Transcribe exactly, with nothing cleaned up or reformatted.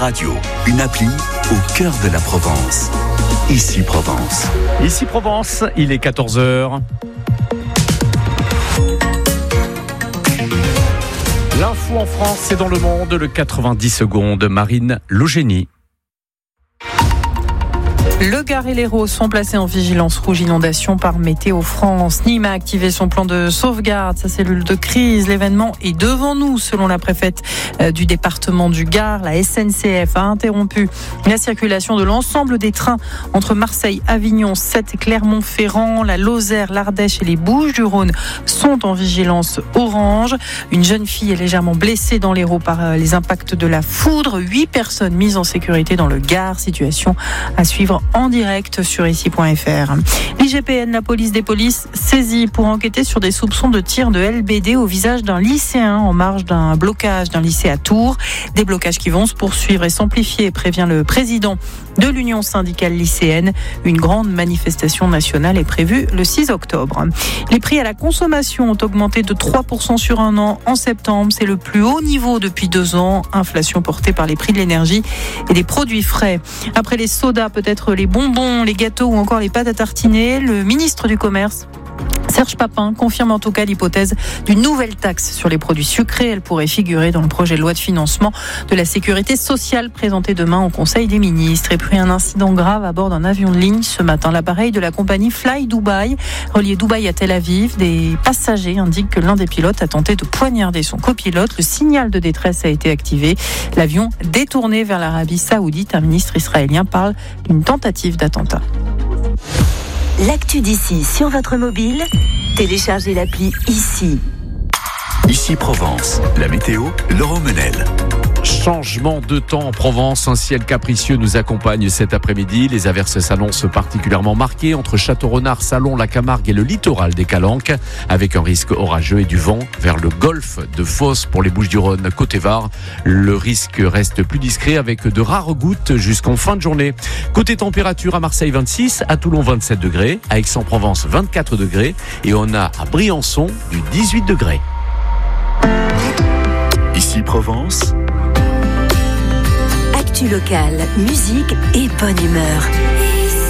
Radio, une appli au cœur de la Provence. Ici Provence. Ici Provence, il est quatorze heures. L'info en France et dans le monde, le quatre-vingt-dix secondes, Marine Logénie. Le Gard et l'Hérault sont placés en vigilance rouge inondation par Météo France. Nîmes a activé son plan de sauvegarde, sa cellule de crise. L'événement est devant nous, selon la préfète du département du Gard. La S N C F a interrompu la circulation de l'ensemble des trains entre Marseille, Avignon, Sète et Clermont-Ferrand. La Lozère, l'Ardèche et les Bouches-du-Rhône sont en vigilance orange. Une jeune fille est légèrement blessée dans l'Hérault par les impacts de la foudre. Huit personnes mises en sécurité dans le Gard. Situation à suivre en direct sur ici point f r. L'I G P N, la police des polices, saisie pour enquêter sur des soupçons de tir de L B D au visage d'un lycéen en marge d'un blocage d'un lycée à Tours. Des blocages qui vont se poursuivre et s'amplifier, prévient le président de l'Union syndicale lycéenne. Une grande manifestation nationale est prévue le six octobre. Les prix à la consommation ont augmenté de trois pour cent sur un an en septembre. C'est le plus haut niveau depuis deux ans. Inflation portée par les prix de l'énergie et des produits frais. Après les sodas, peut-être les bonbons, les gâteaux ou encore les pâtes à tartiner, le ministre du Commerce, Serge Papin, confirme en tout cas l'hypothèse d'une nouvelle taxe sur les produits sucrés. Elle pourrait figurer dans le projet de loi de financement de la sécurité sociale présenté demain au Conseil des ministres. Et puis un incident grave à bord d'un avion de ligne ce matin. L'appareil de la compagnie Fly Dubai, relié Dubaï à Tel Aviv. Des passagers indiquent que l'un des pilotes a tenté de poignarder son copilote. Le signal de détresse a été activé. L'avion détourné vers l'Arabie Saoudite. Un ministre israélien parle d'une tentative d'attentat. L'actu d'ici sur votre mobile, téléchargez l'appli Ici. Ici Provence, la météo, Laurent Menel. Changement de temps en Provence, un ciel capricieux nous accompagne cet après-midi. Les averses s'annoncent particulièrement marquées entre Château-Renard, Salon, la Camargue et le littoral des Calanques, avec un risque orageux et du vent vers le golfe de Fos pour les Bouches-du-Rhône côté Var. Le risque reste plus discret avec de rares gouttes jusqu'en fin de journée. Côté température, à Marseille vingt-six, à Toulon vingt-sept degrés, à Aix-en-Provence vingt-quatre degrés et on a à Briançon du dix-huit degrés. Ici Provence. Actu locale, musique et bonne humeur.